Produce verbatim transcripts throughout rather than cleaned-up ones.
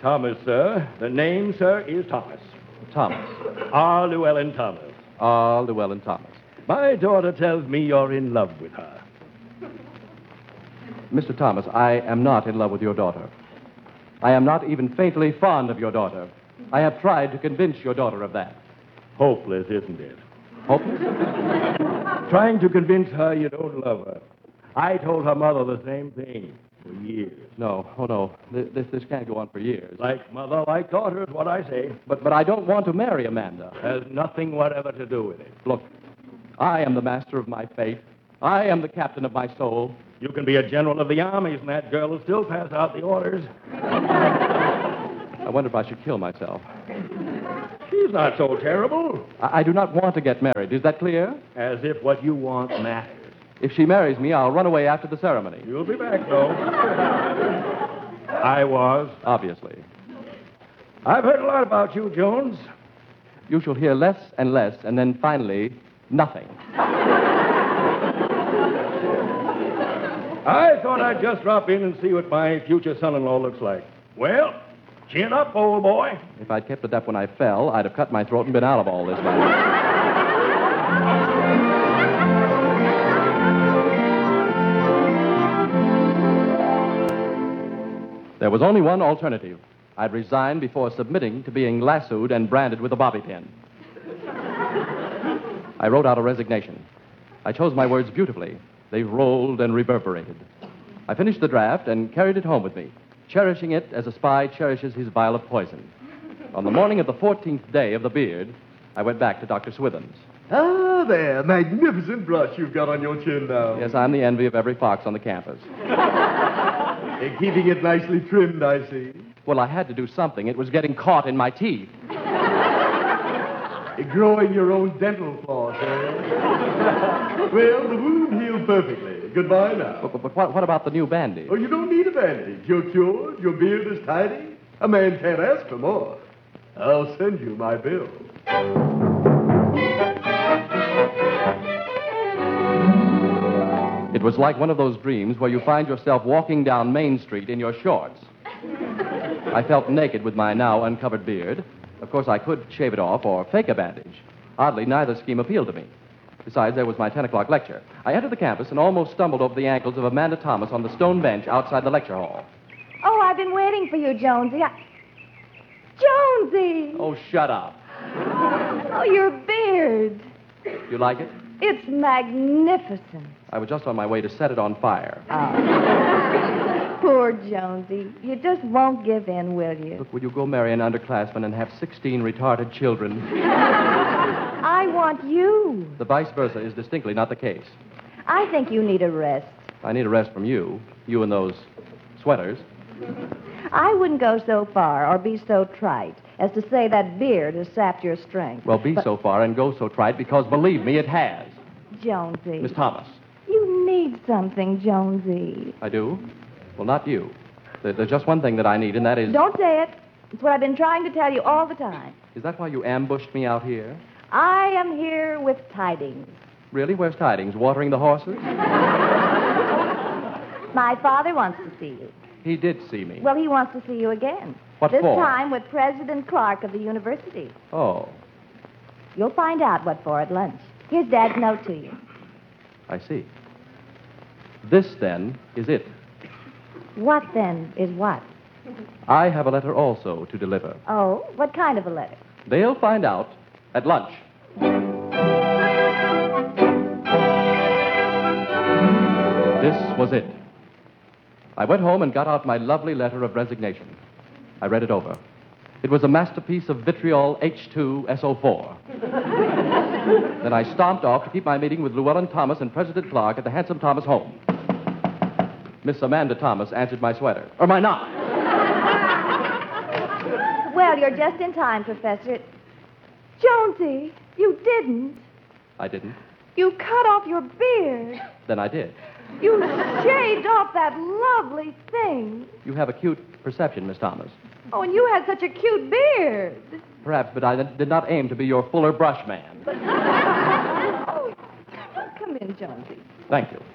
Thomas, sir. The name, sir, is Thomas. Thomas. R. Llewellyn Thomas. R. Llewellyn Thomas. My daughter tells me you're in love with her. Mister Thomas, I am not in love with your daughter. I am not even faintly fond of your daughter. I have tried to convince your daughter of that. Hopeless, isn't it? Hopeless? Trying to convince her you don't love her. I told her mother the same thing for years. No, oh no. This, this, this can't go on for years. Like mother, like daughter is what I say. But, but I don't want to marry Amanda. Has nothing whatever to do with it. Look, I am the master of my fate. I am the captain of my soul. You can be a general of the armies, and that girl will still pass out the orders. I wonder if I should kill myself. She's not so terrible. I, I do not want to get married. Is that clear? As if what you want matters. If she marries me, I'll run away after the ceremony. You'll be back, though. I was. Obviously. I've heard a lot about you, Jones. You shall hear less and less, and then finally, nothing. I thought I'd just drop in and see what my future son-in-law looks like. Well, chin up, old boy. If I'd kept it up when I fell, I'd have cut my throat and been out of all this by now. There was only one alternative. I'd resign before submitting to being lassoed and branded with a bobby pin. I wrote out a resignation. I chose my words beautifully. They rolled and reverberated. I finished the draft and carried it home with me, cherishing it as a spy cherishes his vial of poison. On the morning of the fourteenth day of the beard, I went back to Doctor Swithin's. Ah, there. Magnificent brush you've got on your chin now. Yes, I'm the envy of every fox on the campus. You're keeping it nicely trimmed, I see. Well, I had to do something. It was getting caught in my teeth. You're growing your own dental floss, eh? Well, the wound healed perfectly. Goodbye now. But, but, but what, what about the new bandage? Oh, you don't need a bandage. You're cured. Your beard is tidy. A man can't ask for more. I'll send you my bill. It was like one of those dreams where you find yourself walking down Main Street in your shorts. I felt naked with my now uncovered beard. Of course, I could shave it off or fake a bandage. Oddly, neither scheme appealed to me. Besides, there was my ten o'clock lecture. I entered the campus and almost stumbled over the ankles of Amanda Thomas on the stone bench outside the lecture hall. Oh, I've been waiting for you, Jonesy. I... Jonesy! Oh, shut up. Oh, your beard. You like it? It's magnificent. I was just on my way to set it on fire. Oh. Poor Jonesy. You just won't give in, will you? Look, will you go marry an underclassman and have sixteen retarded children? I want you. The vice versa is distinctly not the case. I think you need a rest. I need a rest from you. You and those sweaters. I wouldn't go so far or be so trite as to say that beard has sapped your strength. Well, be but... so far and go so trite because, believe me, it has. Jonesy. Miss Thomas. You need something, Jonesy. I do? Well, not you. There- There's just one thing that I need, and that is... Don't say it. It's what I've been trying to tell you all the time. Is that why you ambushed me out here? I am here with tidings. Really? Where's tidings? Watering the horses? My father wants to see you. He did see me. Well, he wants to see you again. What this for? This time with President Clark of the university. Oh, You'll find out what for at lunch. Here's Dad's note to you. I see. This, then, is it. What, then, is what? I have a letter also to deliver. Oh, what kind of a letter? They'll find out at lunch. This was it. I went home and got out my lovely letter of resignation. I read it over. It was a masterpiece of vitriol H two S O four. Then I stomped off to keep my meeting with Llewellyn Thomas and President Clark at the Handsome Thomas home. Miss Amanda Thomas answered my sweater. Or my knock. Well, you're just in time, Professor. Jonesy, you didn't. I didn't. You cut off your beard. Then I did. You shaved off that lovely thing. You have acute perception, Miss Thomas. Oh, and you had such a cute beard. Perhaps, but I did not aim to be your fuller brush man. Oh, come in, Jonesy. Thank you.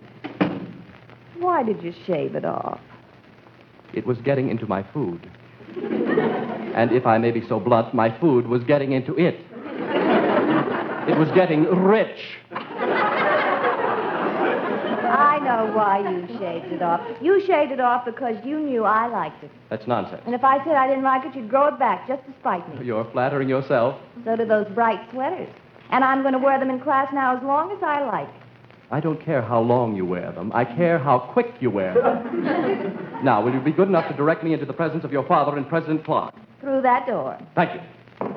Why did you shave it off? It was getting into my food. And if I may be so blunt, my food was getting into it. It was getting rich. I know why you shaved it off. You shaved it off because you knew I liked it. That's nonsense. And if I said I didn't like it, you'd grow it back just to spite me. You're flattering yourself. So do those bright sweaters. And I'm going to wear them in class now as long as I like. I don't care how long you wear them. I care how quick you wear them. Now, will you be good enough to direct me into the presence of your father and President Clark? Through that door. Thank you.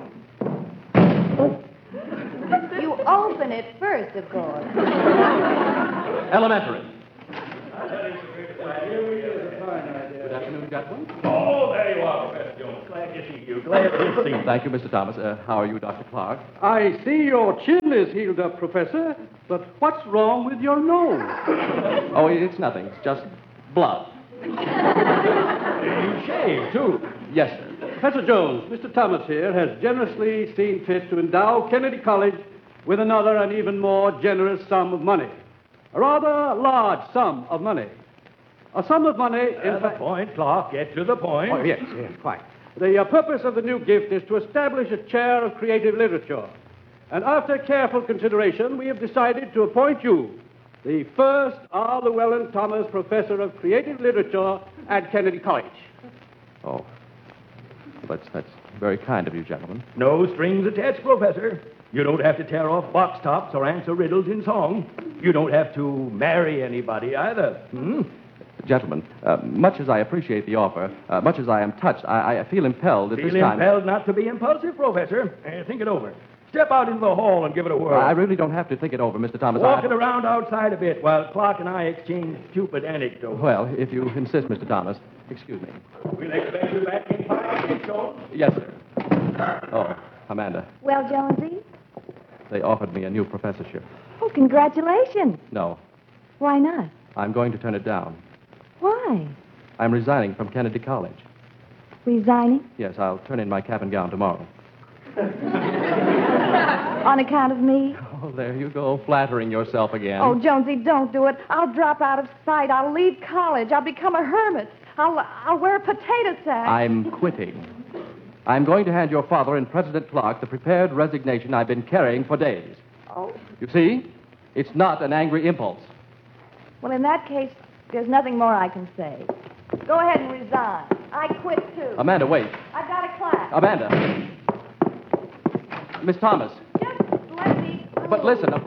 You open it first, of course. Elementary. Good afternoon, gentlemen. Oh, there you are, Professor Jones. Glad to see you. Glad to see you. Thank you, Mister Thomas. Uh, how are you, Doctor Clark? I see your chin is healed up, Professor, but what's wrong with your nose? Oh, it's nothing. It's just blood. You shaved, too. Yes, sir. Professor Jones, Mister Thomas here has generously seen fit to endow Kennedy College with another and even more generous sum of money. A rather large sum of money. A sum of money, in Get to the fact... point, Clark. Get to the point. Oh, yes, yes, quite. The uh, purpose of the new gift is to establish a chair of creative literature. And after careful consideration, we have decided to appoint you the first R. Llewellyn Thomas Professor of Creative Literature at Kennedy College. Oh, that's, that's very kind of you, gentlemen. No strings attached, Professor. You don't have to tear off box tops or answer riddles in song. You don't have to marry anybody either. Hmm? Gentlemen, uh, much as I appreciate the offer, uh, much as I am touched, I, I feel impelled at Feel this time... impelled not to be impulsive, Professor. Uh, think it over. Step out into the hall and give it a whirl. I really don't have to think it over, Mister Thomas. Walk I... it around outside a bit while Clark and I exchange stupid anecdotes. Well, if you insist, Mister Thomas. Excuse me. We'll expect you back in five minutes, Jones. Yes, sir. Oh, Amanda, Well, Jonesy? they offered me a new professorship. Oh, congratulations. No, Why not? I'm going to turn it down. Why? I'm resigning from Kennedy College. Resigning? Yes, I'll turn in my cap and gown tomorrow. On account of me? Oh, there you go, flattering yourself again. Oh, Jonesy, don't do it. I'll drop out of sight. I'll leave college. I'll become a hermit. I'll, I'll wear a potato sack. I'm quitting. I'm going to hand your father and President Clark the prepared resignation I've been carrying for days. Oh, You see? It's not an angry impulse. well, in that case, there's nothing more I can say. Go ahead and resign. I quit, too. Amanda, wait. I've got a class. Amanda. Miss Thomas. Just let me... But listen. uh,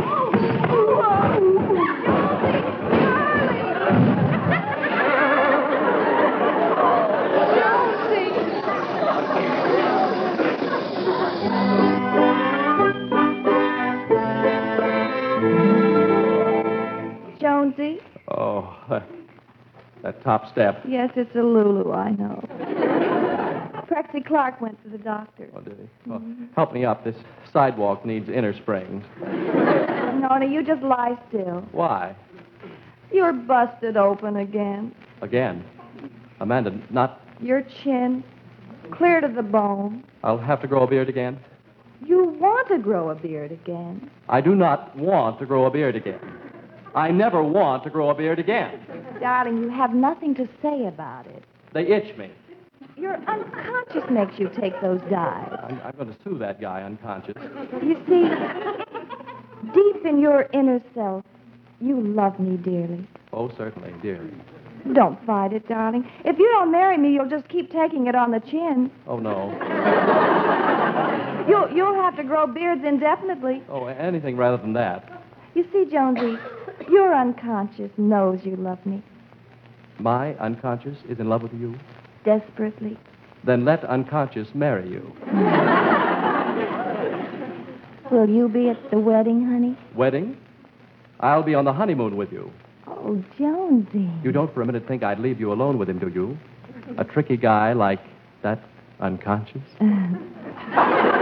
Jonesy? Oh, that, that top step. Yes, it's a Lulu, I know. Prexy Clark went to the doctor. Oh, did he? Well, help me up. This sidewalk needs inner springs. No, no, you just lie still. Why? You're busted open again. Again. Amanda, not... Your chin, clear to the bone. I'll have to grow a beard again? You want to grow a beard again. I do not want to grow a beard again. I never want to grow a beard again. Darling, you have nothing to say about it. They itch me. Your unconscious makes you take those dives. I'm, I'm going to sue that guy unconscious. You see, deep in your inner self, you love me dearly. Oh, certainly, dearly. Don't fight it, darling. If you don't marry me, you'll just keep taking it on the chin. Oh, no. You'll, you'll have to grow beards indefinitely. Oh, anything rather than that. You see, Jonesy, your unconscious knows you love me My unconscious is in love with you? desperately. Then let unconscious marry you. Will you be at the wedding, honey? Wedding? I'll be on the honeymoon with you. Oh, Jonesy. You don't for a minute think I'd leave you alone with him, do you? A tricky guy like that unconscious?